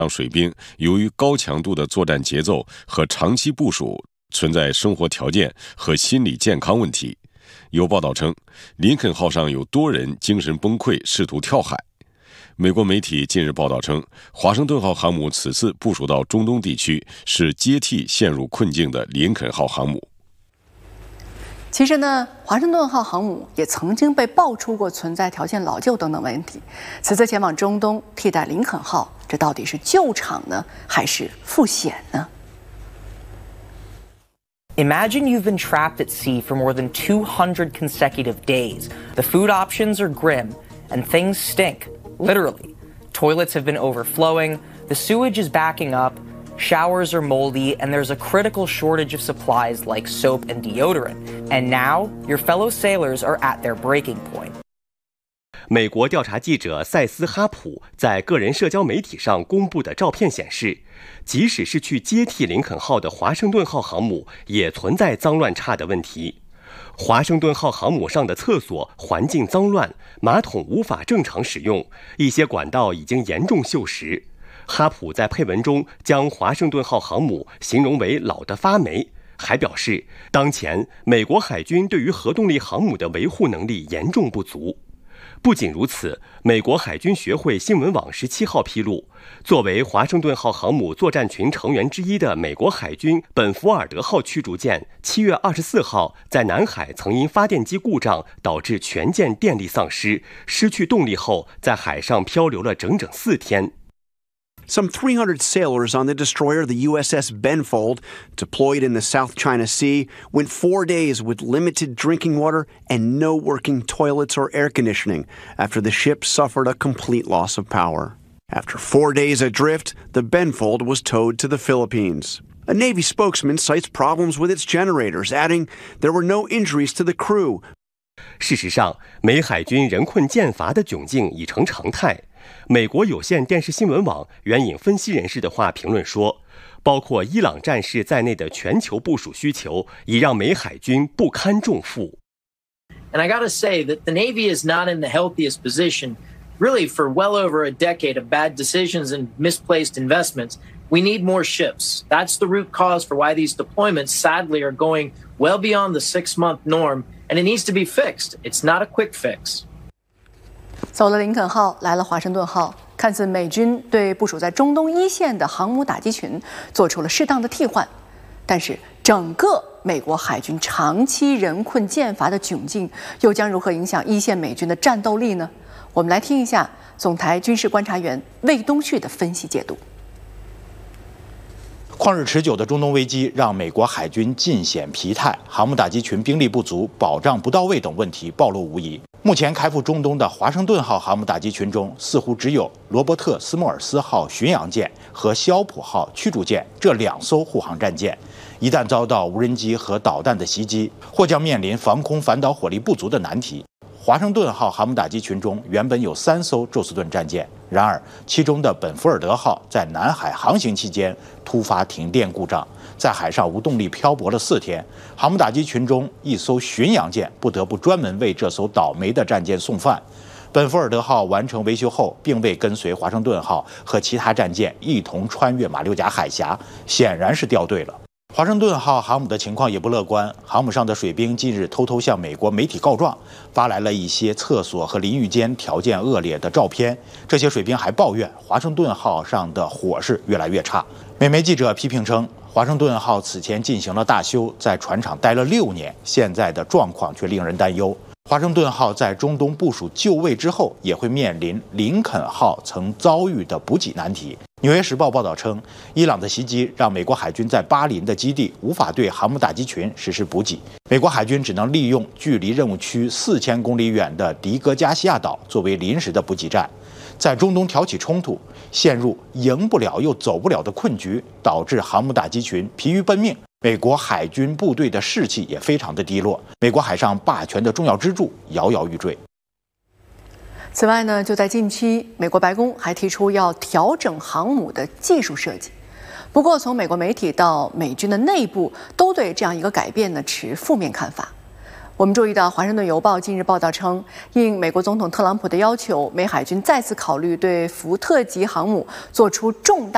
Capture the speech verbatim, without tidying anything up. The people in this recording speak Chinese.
让水兵由于高强度的作战节奏和长期部署，存在生活条件和心理健康问题。有报道称，林肯号上有多人精神崩溃，试图跳海。美国媒体近日报道称，华盛顿号航母此次部署到中东地区，是接替陷入困境的林肯号航母。 其实呢，华盛顿号航母也曾经被爆出过存在条件老旧等等问题。此次前往中东替代林肯号，这到底是救场呢，还是复险呢？ Imagine you've been trapped at sea for more than two hundred consecutive days. The food options are grim, and things stink, literally. Toilets have been overflowing, the sewage is backing up, showers are moldy, and there's a critical shortage of supplies like soap and deodorant. And now, your fellow sailors are at their breaking point. 美国调查记者塞斯·哈普在个人社交媒体上公布的照片显示，即使是去接替林肯号的华盛顿号航母，也存在脏乱差的问题。华盛顿号航母上的厕所环境脏乱，马桶无法正常使用，一些管道已经严重锈蚀。哈普在配文中将华盛顿号航母形容为老得发霉，还表示，当前美国海军对于核动力航母的维护能力严重不足。不仅如此，美国海军学会新闻网十七号披露，作为华盛顿号航母作战群成员之一的美国海军本福尔德号驱逐舰，七月二十四号在南海曾因发电机故障导致全舰电力丧失，失去动力后，在海上漂流了整整四天。 Some three hundred sailors on the destroyer, the U S S Benfold, deployed in the South China Sea, went four days with limited drinking water and no working toilets or air conditioning after the ship suffered a complete loss of power. After four days adrift, the Benfold was towed to the Philippines. A Navy spokesman cites problems with its generators, adding there were no injuries to the crew. 事实上，美海军人困舰乏的窘境已成常态。美国有线电视新闻网援引分析人士的话评论说，包括伊朗战事在内的全球部署需求已让美海军不堪重负。 And I gotta say that the Navy is not in the healthiest position, really, for well over a decade of bad decisions and misplaced investments. We need more ships. That's the root cause for why these deployments, sadly, are going well beyond the six-month norm, and it needs to be fixed. It's not a quick fix. 走了林肯号，来了华盛顿号，看似美军对部署在中东一线的航母打击群做出了适当的替换，但是整个美国海军长期人困舰乏的窘境，又将如何影响一线美军的战斗力呢？我们来听一下总台军事观察员魏东旭的分析解读。 旷日持久的中东危机让美国海军尽显疲态，航母打击群兵力不足、保障不到位等问题暴露无遗。目前开赴中东的华盛顿号航母打击群中，似乎只有罗伯特·斯莫尔斯号巡洋舰和肖普号驱逐舰这两艘护航战舰。一旦遭到无人机和导弹的袭击，或将面临防空反导火力不足的难题。华盛顿号航母打击群中原本有三艘宙斯盾战舰，然而其中的本福尔德号在南海航行期间突发停电故障，在海上无动力漂泊了四天。航母打击群中一艘巡洋舰不得不专门为这艘倒霉的战舰送饭。本福尔德号完成维修后，并未跟随华盛顿号和其他战舰一同穿越马六甲海峡，显然是掉队了。华盛顿号航母的情况也不乐观，航母上的水兵近日偷偷向美国媒体告状，发来了一些厕所和淋浴间条件恶劣的照片。这些水兵还抱怨华盛顿号上的伙食越来越差。美媒记者批评称，华盛顿号此前进行了大修，在船厂待了六年，现在的状况却令人担忧。华盛顿号在中东部署就位之后，也会面临林肯号曾遭遇的补给难题。《纽约时报》报道称，伊朗的袭击让美国海军在巴林的基地无法对航母打击群实施补给，美国海军只能利用距离任务区四千公里远的迪戈加西亚岛作为临时的补给站。在中东挑起冲突，陷入赢不了又走不了的困局，导致航母打击群疲于奔命。美国海军部队的士气也非常的低落，美国海上霸权的重要支柱摇摇欲坠。 此外呢，就在近期，美国白宫还提出要调整航母的技术设计。不过，从美国媒体到美军的内部，都对这样一个改变呢持负面看法。我们注意到，《华盛顿邮报》近日报道称，应美国总统特朗普的要求，美海军再次考虑对福特级航母做出重大